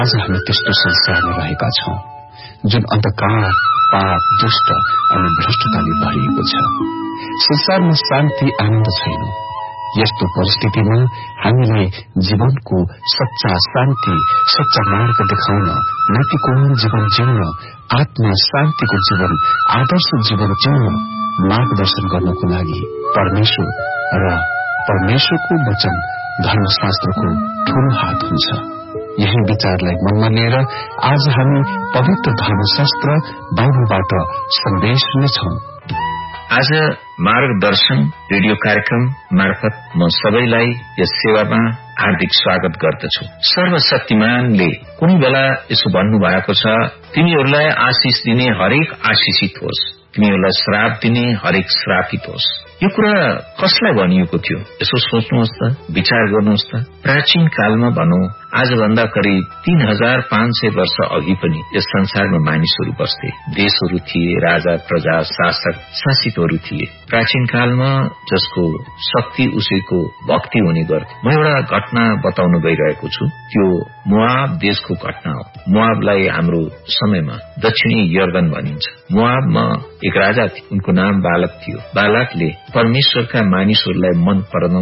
आज हामी त्यस्तो संसारमा रहेका छौं जुन अन्धकार, पाप, दुष्ट अनि भ्रष्टताले भरिएको छ। संसारमा शान्ति, आनन्द छैन। यस्तो परिस्थितिमा हामीलाई जीवनको सच्चा शान्ति, सच्चा मार्ग देखाउन, नैतिकपूर्ण जीवन जिउन, आत्मा शान्तिको जीवन, आदर्श जीवन जिउन मार्गदर्शन गर्नको लागि परमेश्वर र परमेश्वरको वचन धर्मशास्त्रको ठूलो हात हुन्छ। यही विचारलाई मनमा लिएर आज हामी पवित्र धर्मशास्त्र बाइबलबाट सन्देश लिन्छौं। आज मार्गदर्शन रेडियो कार्यक्रम मार्फत म सबैलाई यस सेवामा हार्दिक स्वागत गर्दछु। सर्वशक्तिमानले कुनै बेला यसो भन्नु भएको छ, तिमीहरूलाई आशिष दिने हरेक आशिषित होस्, तिमीहरूलाई श्राप दिने हरेक श्रापित होस्। यो कुरा कसलाई भनिएको थियो? यसो सोच्नुहोस् त, विचार गर्नुहोस् त। प्राचीन कालमा भनौं, आजभन्दा करिब 3500 वर्ष अघि पनि यस संसारमा मानिसहरू बस्थे। देशहरू थिए, राजा, प्रजा, शासक, शासितहरू थिए। प्राचीन कालमा जसको शक्ति उसैको भक्ति हुने गर्थ्यो। म एउटा घटना बताउन गइरहेको छु। त्यो मोआब देशको घटना हो। मोआबलाई हाम्रो समयमा दक्षिणी यर्दन भनिन्छ। मोआबमा एक राजा थियो, उनको नाम बालक थियो। बालकले परमेश्वरका मानिसहरूलाई मन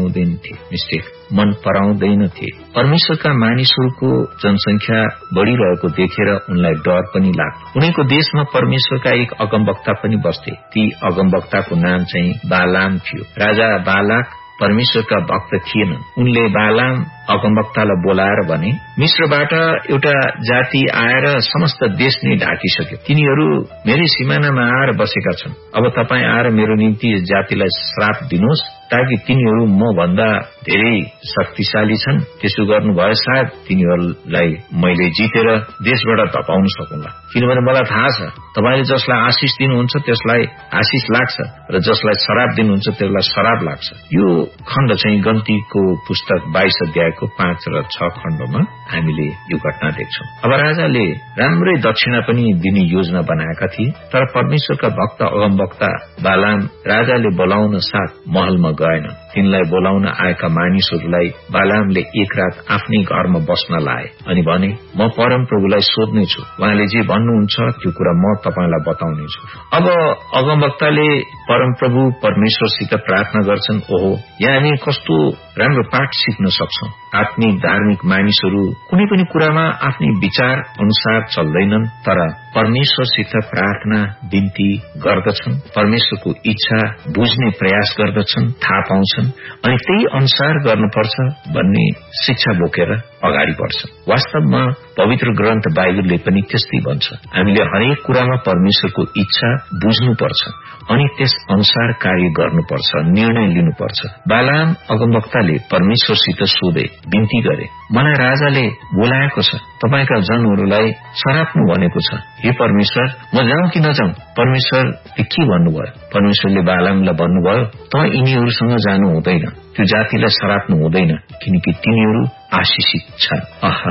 पराउँदैनथे। परमेश्वरका मानिसहरूको जनसंख्या बढ़िरहेको देखेर उनलाई डर पनि लाग्थ्यो। उनीको देशमा परमेश्वरका एक अगमवक्ता पनि बस्थे। ती अगमवक्ताको नाम चाहिँ बालाम थियो। राजा बालक परमेश्वरका भक्त थिएनन्। उनले बालाम अगमवक्तालाई बोलाएर भने, मिश्रबाट एउटा जाति आएर समस्त देश नै ढाकिसक्यो। तिनीहरू मेरै सिमानामा आएर बसेका छन्। अब तपाई आएर मेरो निम्ति यस जातिलाई श्राप दिनुहोस्, ताकि तिनीहरू म भन्दा धेरै शक्तिशाली छन्। त्यसो गर्नुभयो सायद तिनीहरूलाई मैले जितेर देशबाट धपाउन सकुँला। किनभने मलाई थाहा छ, तपाईले जसलाई आशिष दिनुहुन्छ त्यसलाई आशिष लाग्छ र जसलाई श्राप दिनुहुन्छ त्यसलाई श्राप लाग्छ। यो खण्ड चाहिँ गन्तीको पुस्तक 22 अध्यायको 5 र 6 खण्डमा हामीले यो घटना देख्छौं। अब राजाले राम्रै दक्षिणा पनि दिने योजना बनाएका थिए, तर परमेश्वरका भक्त अगमवक्ता बालाम राजाले बोलाउन साथ महलमा गएन। तिनलाई बोलाउन आएका मानिसहरूलाई बालामले एक रात आफ्नै घरमा बस्न लाए अनि भने, म परम प्रभुलाई सोध्नेछु, उहाँले जे भन्नुहुन्छ त्यो कुरा म तपाईलाई बताउनेछु। अब अगमवक्ताले परम प्रभु परमेश्वरसित प्रार्थना गर्छन्, ओहो, यहाँ हामी कस्तो राम्रो पाठ सिक्न सक्छौं। आत्मिक धार्मिक मानिसहरू कुनै पनि कुरामा आफ्नै विचार अनुसार चल्दैनन्, तर परमेश्वरसित प्रार्थना बिन्ती गर्दछन्, परमेश्वरको इच्छा बुझ्ने प्रयास गर्दछन्, थाहा पाउँछन् अनि त्यही अनुसार गर्नुपर्छ भन्ने शिक्षा बोकेर अगाडि बढ्छन्। वास्तवमा पवित्र ग्रन्थ बाइबलले पनि त्यस्तै भन्छ। हामीले हरेक कुरामा परमेश्वरको इच्छा बुझ्नुपर्छ अनि त्यस अनुसार कार्य गर्नुपर्छ, निर्णय लिनुपर्छ। बालाम अगमवक्ताले परमेश्वरसित सोधे, बिन्ती गरे, मलाई राजाले बोलाएको छ, तपाईका जनहरूलाई सराप्नु भनेको छ। हे परमेश्वर, म जाउँ कि नजाउँ? परमेश्वरले के भन्नुभयो? परमेश्वरले बालामलाई भन्नुभयो, त यिनीहरूसँग जानु हुँदैन, त्यो जातिलाई सराप्नु हुँदैन, किनकि तिनीहरू आशिषित छन्।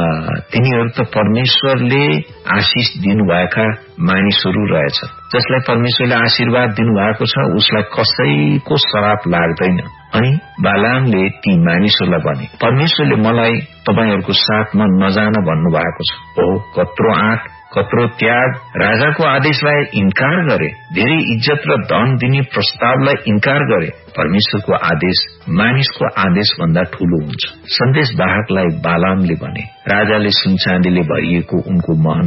तिनीहरू त परमेश्वरले आशिष दिनुभएका मानिसहरू रहेछ। जसलाई परमेश्वरले आशीर्वाद दिनुभएको छ उसलाई कसैको श्राप लाग्दैन। अनि बालामले ती मानिसहरूलाई भने, परमेश्वरले मलाई तपाईहरूको साथमा नजान भन्नुभएको छ। कत्रो आँट, कत्रो त्याग, राजाको आदेशलाई इन्कार गरे, धेरै इज्जत र धन दिने प्रस्तावलाई इन्कार गरे। परमेश्वरको आदेश मानिसको आदेश भन्दा ठूलो हुन्छ। सन्देशवाहकलाई बालामले भने, राजाले सुनचाँदीले भरिएको उनको महल